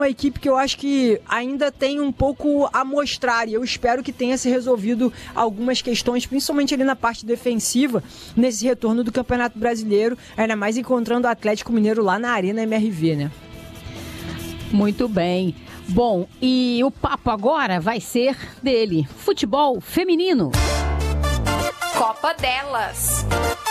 uma equipe que eu acho que ainda tem um pouco a mostrar, e eu espero que tenha se resolvido algumas questões, principalmente ali na parte defensiva, nesse retorno do Campeonato Brasileiro, ainda mais encontrando o Atlético Mineiro lá na Arena MRV, né? Muito bem. Bom, e o papo agora vai ser dele, futebol feminino. Copa delas.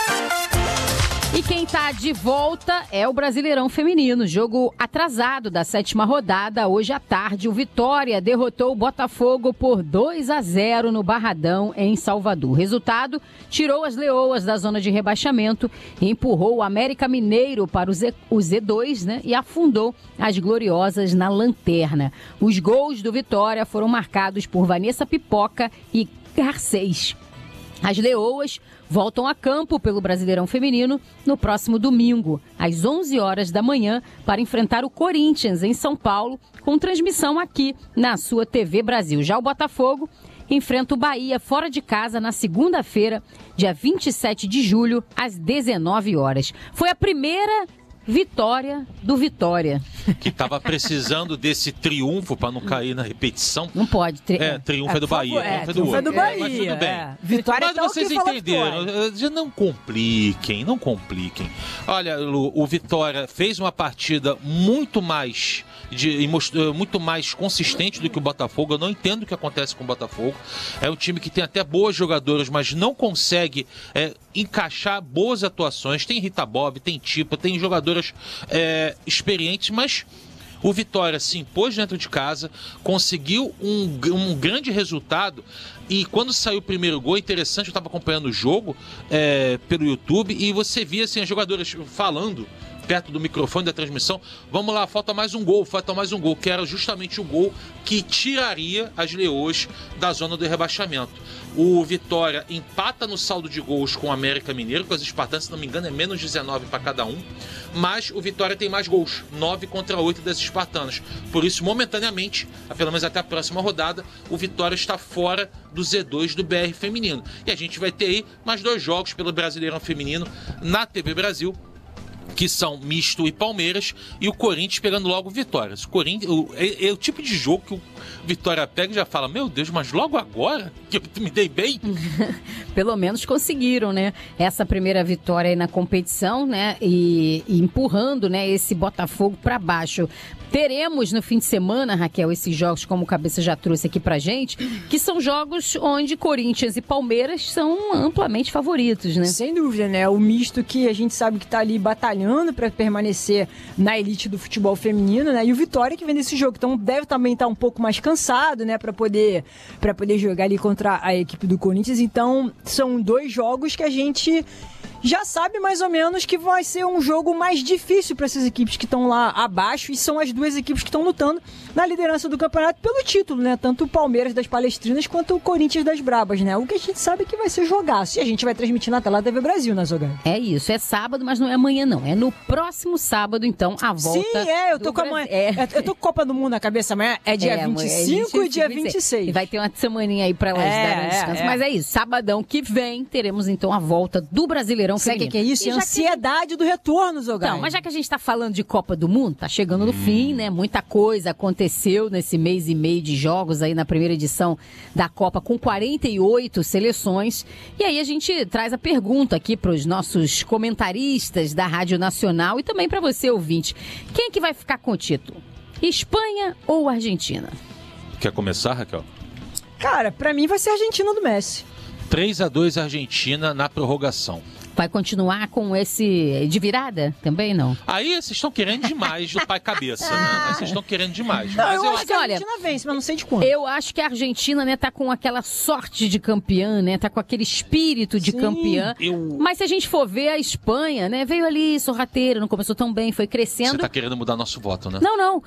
E quem tá de volta é o Brasileirão Feminino. Jogo atrasado da 7ª rodada. Hoje à tarde, o Vitória derrotou o Botafogo por 2-0 no Barradão, em Salvador. O resultado tirou as Leoas da zona de rebaixamento e empurrou o América Mineiro para o Z2, né? E afundou as Gloriosas na lanterna. Os gols do Vitória foram marcados por Vanessa Pipoca e Garcês. As Leoas voltam a campo pelo Brasileirão Feminino no próximo domingo, às 11 horas da manhã, para enfrentar o Corinthians, em São Paulo, com transmissão aqui na sua TV Brasil. Já o Botafogo enfrenta o Bahia fora de casa na segunda-feira, dia 27 de julho, às 19 horas. Foi a primeira vitória do Vitória. Que estava precisando desse triunfo para não cair na repetição. Não pode. Triunfo é do Bahia. Triunfo é do Bahia. Mas tudo bem. Vitória mas é tal vocês que fala entenderam. Não compliquem. Olha, Lu, o Vitória fez uma partida muito mais consistente do que o Botafogo. Eu não entendo o que acontece com o Botafogo. É um time que tem até boas jogadoras, mas não consegue encaixar boas atuações. Tem Rita Bob, tem Tipa, tem jogadoras experientes, mas o Vitória se impôs dentro de casa, conseguiu um grande resultado. E quando saiu o primeiro gol, interessante, eu estava acompanhando o jogo pelo YouTube e você via assim, as jogadoras falando perto do microfone da transmissão: vamos lá, falta mais um gol, que era justamente o gol que tiraria as Leoas da zona do rebaixamento. O Vitória empata no saldo de gols com o América Mineiro, com as espartanas, se não me engano, é menos 19 para cada um, mas o Vitória tem mais gols, 9 contra 8 das espartanas. Por isso, momentaneamente, pelo menos até a próxima rodada, o Vitória está fora do Z2 do BR Feminino. E a gente vai ter aí mais 2 jogos pelo Brasileirão Feminino na TV Brasil, que são Misto e Palmeiras, e o Corinthians pegando logo Vitória. O Corinthians é o tipo de jogo que o Vitória pega e já fala: meu Deus, mas logo agora que eu me dei bem? Pelo menos conseguiram, né? Essa primeira vitória aí na competição, né? E empurrando, né, esse Botafogo para baixo. Teremos no fim de semana, Raquel, esses jogos, como o Cabeça já trouxe aqui pra gente, que são jogos onde Corinthians e Palmeiras são amplamente favoritos, né? Sem dúvida, né? O misto que a gente sabe que tá ali batalhando para permanecer na elite do futebol feminino, né? E o Vitória que vem desse jogo, então deve também estar um pouco mais cansado, né? Para poder jogar ali contra a equipe do Corinthians. Então, são 2 jogos que a gente já sabe mais ou menos que vai ser um jogo mais difícil para essas equipes que estão lá abaixo, e são as 2 equipes que estão lutando na liderança do campeonato pelo título, né? Tanto o Palmeiras das Palestrinas quanto o Corinthians das Brabas, né? O que a gente sabe é que vai ser jogaço, e a gente vai transmitir na tela da TV Brasil, né, Zogani? É isso, é sábado, mas não é amanhã não, é no próximo sábado, então, a volta. Sim, eu tô com eu tô com Copa do Mundo na cabeça amanhã, é dia 25 e dia 26. E vai ter uma semaninha aí pra elas darem descanso, mas é isso, sabadão que vem teremos então a volta do Brasileirão Feminino. Sabe o que é isso? É ansiedade do retorno, Zogani. Então, mas já que a gente tá falando de Copa do Mundo, tá chegando no fim, né? Muita coisa aconteceu nesse mês e meio de jogos aí na primeira edição da Copa, com 48 seleções. E aí a gente traz a pergunta aqui pros nossos comentaristas da Rádio Nacional e também pra você, ouvinte. Quem é que vai ficar com o título? Espanha ou Argentina? Quer começar, Raquel? Cara, pra mim vai ser a Argentina do Messi. 3-2 Argentina na prorrogação. Vai continuar com esse de virada? Também não? Aí vocês estão querendo demais do pai cabeça, né? Vocês estão querendo demais. Não, eu acho que a Argentina vence, mas não sei de quanto. Eu acho que a Argentina, né, tá com aquela sorte de campeã, né? Tá com aquele espírito de campeã. Mas se a gente for ver a Espanha, né? Veio ali sorrateira, não começou tão bem, foi crescendo. Você tá querendo mudar nosso voto, né? Não.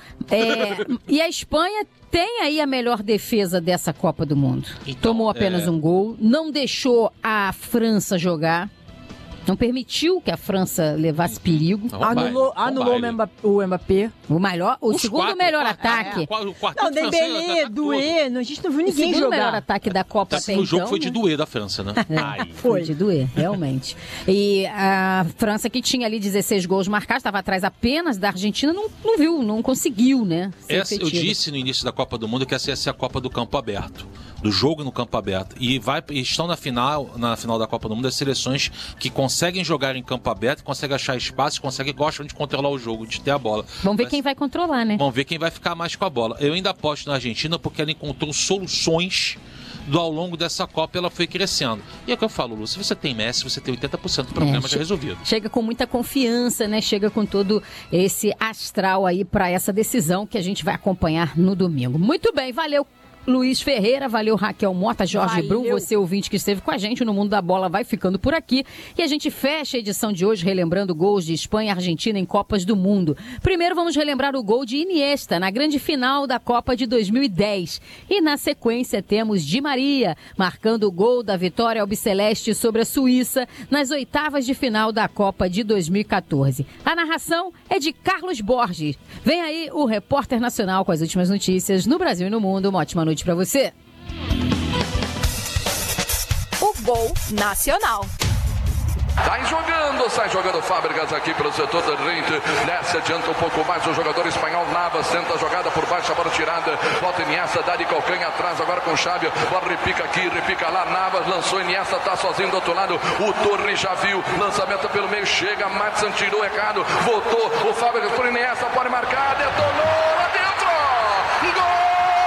E a Espanha tem aí a melhor defesa dessa Copa do Mundo. Então, tomou apenas um gol, não deixou a França jogar. Não permitiu que a França levasse perigo. Anulou o Mbappé. O segundo melhor ataque. Não, Dembélé, Doué, a gente não viu ninguém jogar. O segundo melhor ataque da Copa até então. O jogo foi de Doué da França, né? Foi de Doué, realmente. E a França, que tinha ali 16 gols marcados, estava atrás apenas da Argentina, não viu, não conseguiu, né? Eu disse no início da Copa do Mundo que essa ia ser a Copa do campo aberto, do jogo no campo aberto. E estão na final da Copa do Mundo as seleções que conseguem jogar em campo aberto, conseguem achar espaço, gostam de controlar o jogo, de ter a bola. Vamos ver quem vai controlar, né? Vamos ver quem vai ficar mais com a bola. Eu ainda aposto na Argentina porque ela encontrou soluções ao longo dessa Copa, ela foi crescendo. E é o que eu falo, Lu, se você tem Messi, você tem 80% do problema já resolvido. Chega com muita confiança, né? Chega com todo esse astral aí para essa decisão que a gente vai acompanhar no domingo. Muito bem, valeu, Luiz Ferreira, valeu Raquel Mota, Jorge Brum, você ouvinte que esteve com a gente no Mundo da Bola vai ficando por aqui e a gente fecha a edição de hoje relembrando gols de Espanha e Argentina em Copas do Mundo. Primeiro vamos relembrar o gol de Iniesta na grande final da Copa de 2010 e na sequência temos Di Maria marcando o gol da vitória albiceleste sobre a Suíça nas oitavas de final da Copa de 2014. A narração é de Carlos Borges. Vem aí o repórter nacional com as últimas notícias no Brasil e no mundo. Uma ótima noite para você. O Gol Nacional. Sai jogando Fábricas aqui pelo setor da frente, desce, adianta um pouco mais o jogador espanhol Navas, tenta a jogada por baixo, a bola tirada, volta Iniesta, dá de calcanha atrás, agora com Xavi, bola repica aqui, repica lá, Navas lançou, Iniesta tá sozinho do outro lado, o Torre já viu, lançamento pelo meio, chega, Madison tirou errado, voltou, o Fábricas por Iniesta, pode marcar, detonou, lá dentro, gol!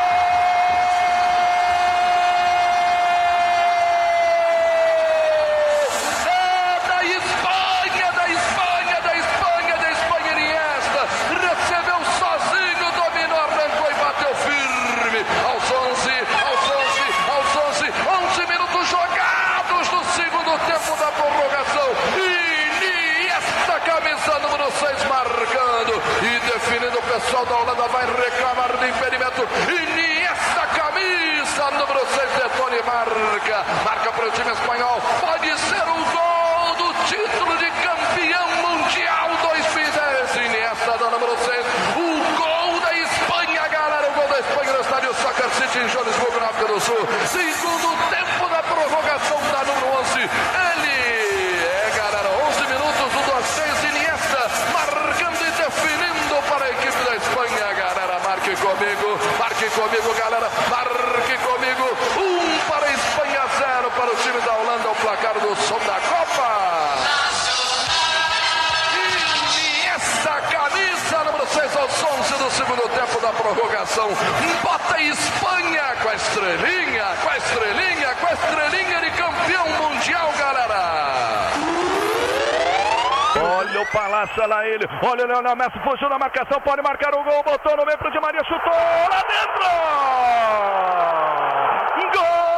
O pessoal da Holanda vai reclamar de impedimento. Iniesta, camisa número 6, detona e marca para o time espanhol. Pode ser o gol do título de campeão mundial 2010. Iniesta, da número 6, o gol da Espanha, galera. O gol da Espanha no estádio Soccer City em Joanesburgo, na África do Sul. Segundo tempo da prorrogação da número 11. Ele galera, 11 minutos do 2-6. Iniesta marcando e definindo para a equipe da Espanha, galera. Marque comigo, galera. Marque comigo. 1 para a Espanha, 0 para o time da Holanda. O placar do som da Copa. Iniesta, camisa número 6 aos 11 do segundo tempo da prorrogação. Bota a Espanha com a estrelinha de campeão mundial, galera. Olha o Palácio, lá ele. Olha o Leonel Messi, fugiu na marcação, pode marcar o gol, botou no meio pro Di Maria, chutou lá dentro! Gol!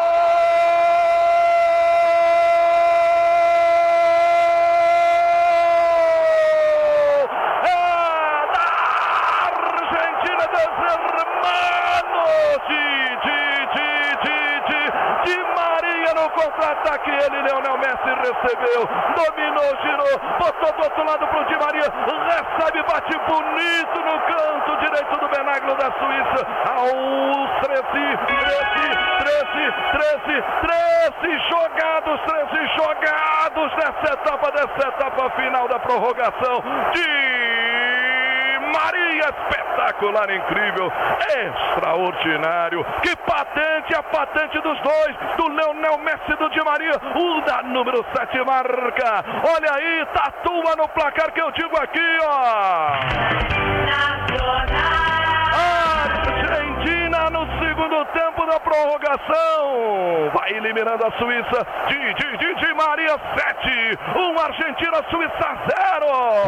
É da Argentina, dos irmãos Di Maria no contra-ataque, ele, Leonel Messi, recebeu, dominou, girou, botou do outro lado pro Di Maria, recebe, bate bonito no canto direito do Benaglo da Suíça, aos 13 jogados dessa etapa final da prorrogação. Di Maria, espetacular, incrível, extraordinário, que patente, a patente dos dois, do Leonel Messi e do Di Maria, o da número 7 marca, olha aí, tatua no placar que eu digo aqui, ó. Argentina no segundo tempo da prorrogação, vai eliminando a Suíça, Di Maria 7, Argentina, Suíça 0.